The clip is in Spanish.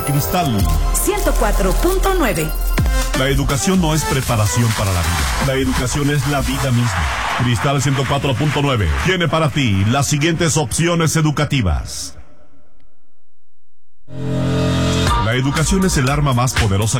Cristal 104.9. La educación no es preparación para la vida. La educación es la vida misma. Cristal 104.9 tiene para ti las siguientes opciones educativas. La educación es el arma más poderosa